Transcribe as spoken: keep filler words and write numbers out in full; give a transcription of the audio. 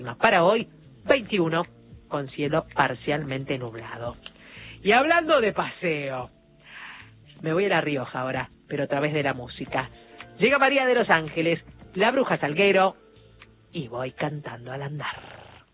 Para hoy, veintiuno, con cielo parcialmente nublado. Y hablando de paseo, me voy a La Rioja ahora, pero a través de la música. Llega María de los Ángeles, La Bruja Salguero, y voy cantando al andar.